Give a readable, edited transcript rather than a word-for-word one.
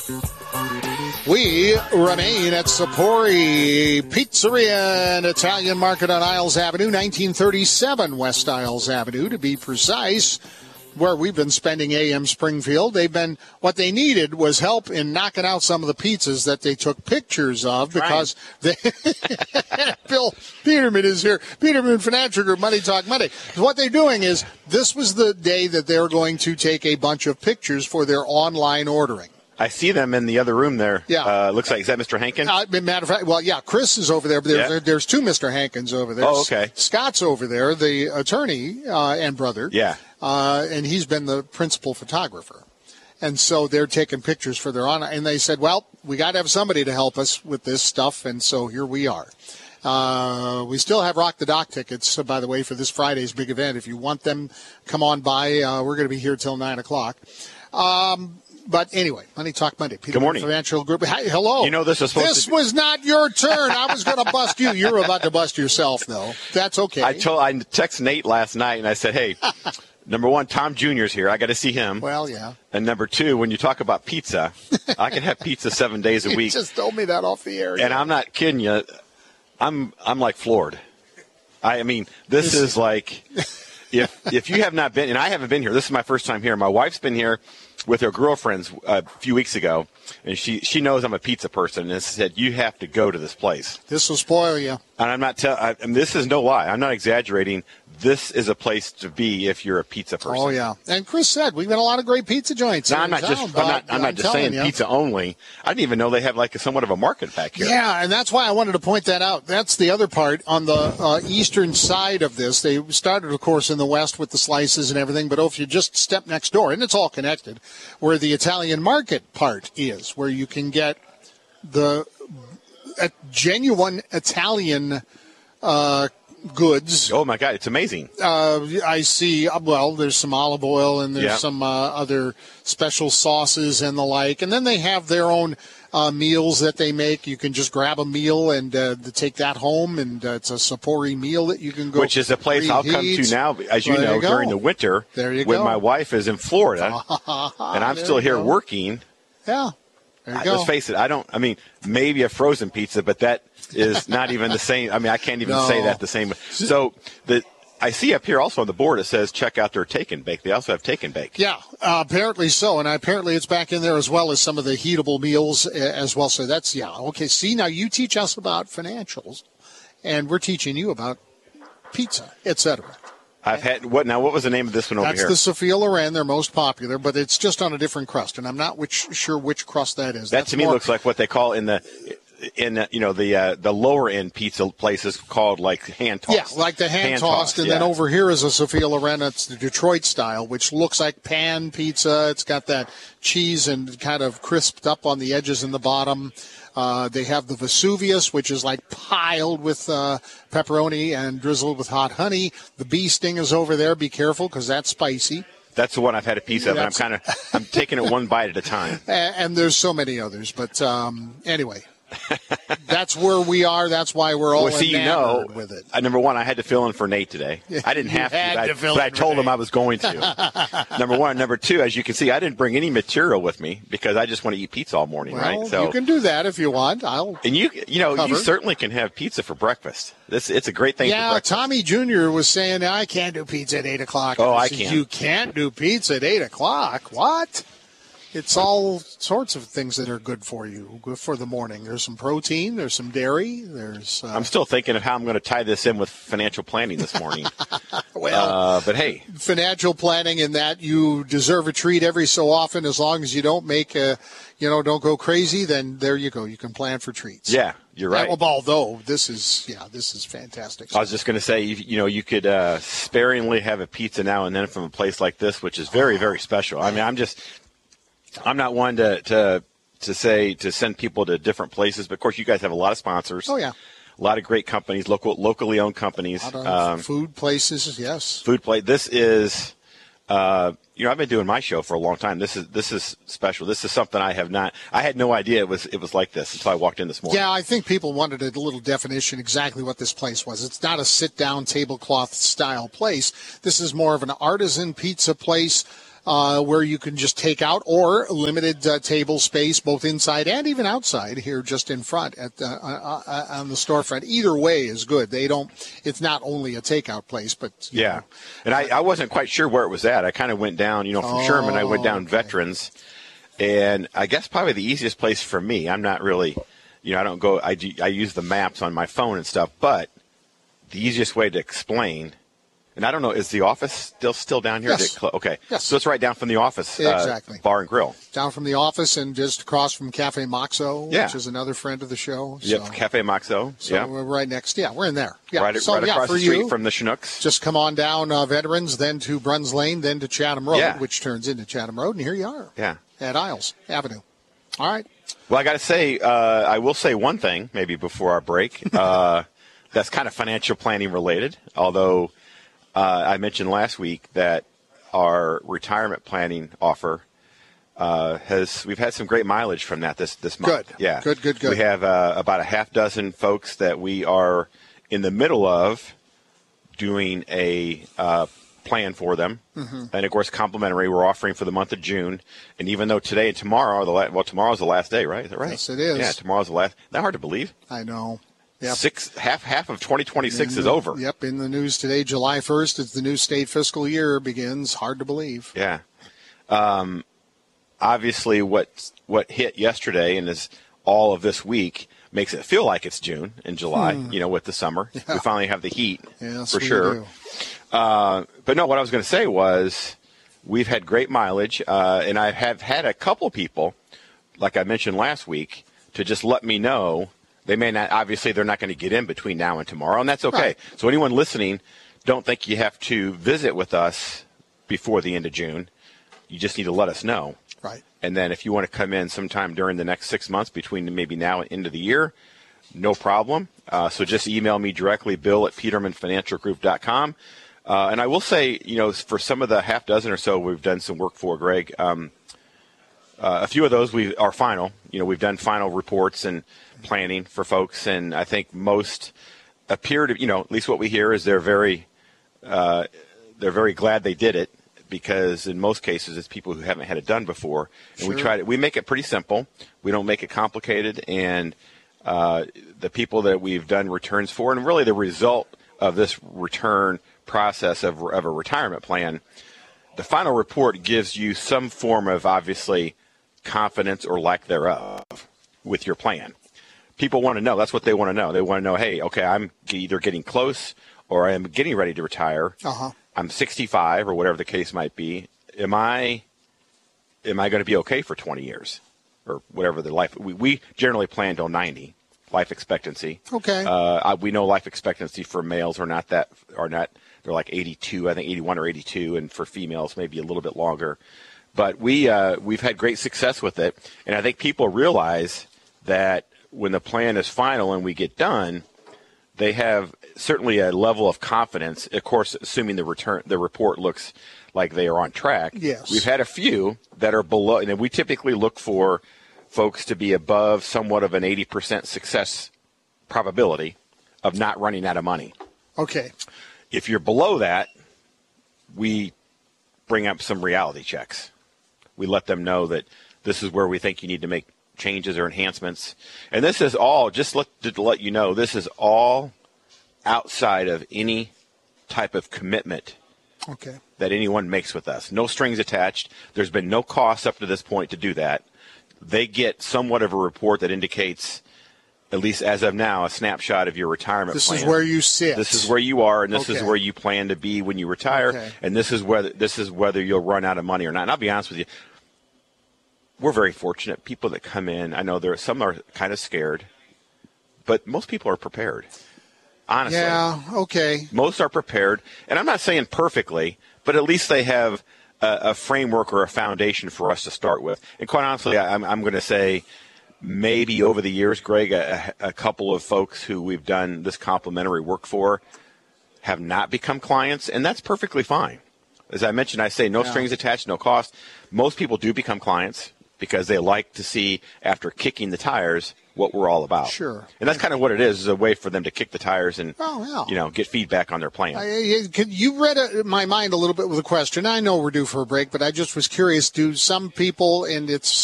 We remain at Sapori Pizzeria and Italian Market on Isles Avenue, 1937 West Isles Avenue, to be precise, where we've been spending AM Springfield. What they needed was help in knocking out some of the pizzas that they took pictures of because Bill Peterman is here. Peterman Financial Group, Money Talk Monday. What they're doing is this was the day that they're going to take a bunch of pictures for their online ordering. I see them in the other room there. Yeah. Looks like, is that Mr. Hankin? Matter of fact, well, yeah, Chris is over there, but there's two Mr. Hankins over there. Oh, okay. Scott's over there, the attorney and brother. Yeah. And he's been the principal photographer. And so they're taking pictures for their online. And they said, well, we got to have somebody to help us with this stuff. And so here we are. We still have Rock the Dock tickets, by the way, for this Friday's big event. If you want them, come on by. We're going to be here till 9 o'clock. But anyway, Money Talk Monday. Peter Good morning. Financial Group. Hi, hello. You know this is supposed This was not your turn. I was going to bust you. You were about to bust yourself, though. That's okay. I texted Nate last night, and I said, hey, number one, Tom Jr.'s here. I got to see him. Well, yeah. And number two, when you talk about pizza, I can have pizza 7 days a week. You just told me that off the air. And I'm not kidding you. I'm like floored. I mean, this is like, if you have not been, and I haven't been here, this is my first time here. My wife's been here with her girlfriends a few weeks ago, and she knows I'm a pizza person, and said, you have to go to this place. This will spoil you. And I'm not and this is no lie. I'm not exaggerating. This is a place to be if you're a pizza person. Oh, yeah. And Chris said we've got a lot of great pizza joints. No, I'm not just saying pizza only. I didn't even know they have like somewhat of a market back here. Yeah, and that's why I wanted to point that out. That's the other part on the eastern side of this. They started, of course, in the west with the slices and everything, but if you just step next door, and it's all connected, where the Italian market part is, where you can get the genuine Italian goods. Oh, my God, it's amazing. I see, well, there's some olive oil and there's some other special sauces and the like. And then they have their own meals that they make. You can just grab a meal and take that home, and it's a Sapori meal that you can go. Which is a place I'll come to now, as you know, during the winter. There you when go. my wife is in Florida, and I'm still here working. Yeah. There you go. Let's face it, maybe a frozen pizza, but that is not even the same. I mean, I can't even say that the same. So I see up here also on the board it says check out their take and bake. They also have take and bake. Yeah, apparently so, and apparently it's back in there as well as some of the heatable meals as well. So that's, okay. See, now you teach us about financials, and we're teaching you about pizza, etc. I've had what was the name of this one over here? That's the Sophia Loren, their most popular, but it's just on a different crust, and I'm not sure which crust that is. That to me looks like what they call in the lower end pizza places called like hand tossed. Yeah, like the hand tossed, and then over here is a Sophia Loren. It's the Detroit style, which looks like pan pizza. It's got that cheese and kind of crisped up on the edges and the bottom. They have the Vesuvius, which is like piled with pepperoni and drizzled with hot honey. The bee sting is over there. Be careful because that's spicy. That's the one I've had a piece of, and I'm taking it one bite at a time. And there's so many others, but anyway. That's where we are. That's why we're all enamored with it. Number one, I had to fill in for Nate today. I didn't have to, but I told him I was going to. Number one. Number two, as you can see, I didn't bring any material with me because I just want to eat pizza all morning, right? So you can do that if you want. You certainly can have pizza for breakfast. It's a great thing for breakfast. Tommy Jr. was saying, I can't do pizza at 8 o'clock. Oh, I can. You can't do pizza at 8 o'clock? What? It's all sorts of things that are good for you, good for the morning. There's some protein. There's some dairy. I'm still thinking of how I'm going to tie this in with financial planning this morning. But hey. Financial planning in that you deserve a treat every so often as long as you don't make don't go crazy, then there you go. You can plan for treats. Yeah, you're right. Although this is fantastic. I was just going to say, you could sparingly have a pizza now and then from a place like this, which is very, very special. I mean, I'm not one to send people to different places, but of course you guys have a lot of sponsors. Oh yeah, a lot of great companies, locally owned companies, food places. Yes, food place. This is, I've been doing my show for a long time. This is special. This is something I had no idea it was like this until I walked in this morning. Yeah, I think people wanted a little definition exactly what this place was. It's not a sit down tablecloth style place. This is more of an artisan pizza place. where you can just take out, or limited table space both inside and even outside here just in front at on the storefront. Either way is good. It's not only a takeout place, but yeah. And I wasn't quite sure where it was at. I kind of went down, from Sherman, I went down Veterans, and I guess probably the easiest place for me. I'm not really, I don't go. I use the maps on my phone and stuff, but the easiest way to explain. And I don't know, is the office still down here? Yes. Okay. Yes. So it's right down from the office. Exactly. Bar and Grill. Down from the office and just across from Cafe Moxo, Yeah. which is another friend of the show. Yep, Cafe Moxo. So yeah. we're right next. Yeah, we're in there. Yeah. Right across the street from the Chinooks. Just come on down Veterans, then to Bruns Lane, then to Chatham Road, which turns into Chatham Road, and here you are. Yeah. At Isles Avenue. All right. Well, I got to say, I will say one thing maybe before our break. That's kind of financial planning related, although I mentioned last week that our retirement planning offer we've had some great mileage from that this month. Good. Yeah. Good. We have about a half dozen folks that we are in the middle of doing a plan for them. Mm-hmm. And, of course, complimentary we're offering for the month of June. And even though today and tomorrow tomorrow's the last day, right? Is that right? Yes, it is. Yeah, tomorrow's the last. Not hard to believe. I know. Yep. Half of 2026 is over. Yep, in the news today, July 1st, as the new state fiscal year begins. Hard to believe. Yeah. Obviously, what hit yesterday and is all of this week makes it feel like it's June and July, with the summer. Yeah. We finally have the heat, for sure. Do. But no, what I was going to say was we've had great mileage, and I have had a couple people, like I mentioned last week, to just let me know. They may not, obviously, they're not going to get in between now and tomorrow, and that's okay. Right. So anyone listening, don't think you have to visit with us before the end of June. You just need to let us know. Right. And then if you want to come in sometime during the next 6 months between maybe now and end of the year, no problem. So just email me directly, bill@petermanfinancialgroup.com. And I will say, for some of the half dozen or so we've done some work for, Greg, a few of those are final. We've done final reports and planning for folks, and I think most appear to, at least what we hear is they're very glad they did it, because in most cases it's people who haven't had it done before. And Sure. we make it pretty simple. We don't make it complicated, and the people that we've done returns for, and really the result of this return process of a retirement plan, the final report gives you some form of, obviously, confidence or lack thereof with your plan. People want to know. That's what they want to know. They want to know, hey, okay, I'm either getting close or I'm getting ready to retire. Uh-huh. I'm 65 or whatever the case might be. Am I going to be okay for 20 years or whatever the life? We generally plan till 90, life expectancy. Okay. We know life expectancy for males are not. They're like 82, I think 81 or 82, and for females maybe a little bit longer. But we've had great success with it, and I think people realize that when the plan is final and we get done, they have certainly a level of confidence. Of course, assuming the report looks like they are on track. Yes. We've had a few that are below, and we typically look for folks to be above somewhat of an 80% success probability of not running out of money. Okay. If you're below that, we bring up some reality checks. We let them know that this is where we think you need to make changes or enhancements. And this is all, just to let you know, this is all outside of any type of commitment that anyone makes with us. No strings attached. There's been no cost up to this point to do that. They get somewhat of a report that indicates, at least as of now, a snapshot of your retirement plan. This is where you sit. This is where you are, and this is where you plan to be when you retire, and this is whether you'll run out of money or not. And I'll be honest with you, we're very fortunate. People that come in, I know some are kind of scared, but most people are prepared. Honestly. Yeah, okay. Most are prepared, and I'm not saying perfectly, but at least they have a framework or a foundation for us to start with. And quite honestly, I'm going to say maybe over the years, Greg, a couple of folks who we've done this complimentary work for have not become clients, and that's perfectly fine. As I mentioned, I say no strings attached, no cost. Most people do become clients because they like to see, after kicking the tires, what we're all about. Sure. And that's kind of what it is a way for them to kick the tires and, Oh, yeah. get feedback on their plan. You read my mind a little bit with a question. I know we're due for a break, but I just was curious. Do some people, and it's